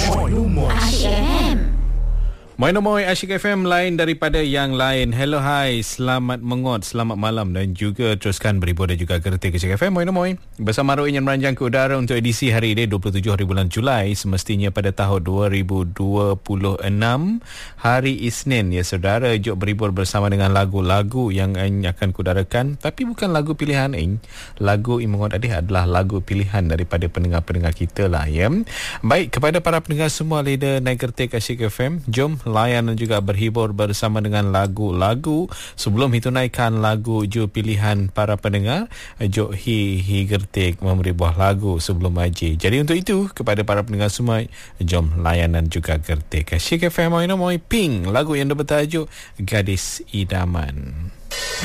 Asyik FM. Moin Asyik FM, lain daripada yang lain. Hello, hai, selamat mengot, selamat malam dan juga teruskan berhibur dan juga gerti Asyik FM. Moin. Bersama Roin yang merancang ke udara untuk edisi hari ini 27 hari bulan Julai, semestinya pada tahun 2026, hari Isnin. Ya saudara, jom berhibur bersama dengan lagu-lagu yang akan kudarakan. Tapi bukan lagu pilihan lagu Imengot Adih adalah lagu pilihan daripada pendengar-pendengar kita lah ya. Baik, kepada para pendengar semua leader naik gerti Asyik FM, jom layan dan juga berhibur bersama dengan lagu-lagu. Sebelum itu naikkan lagu ju pilihan para pendengar, jok hi gertik memberi buah lagu sebelum aji. Jadi untuk itu kepada para pendengar semua, jom layan dan juga gertik Asyik FM. Moi Ping, lagu yang bertajuk Gadis Idaman.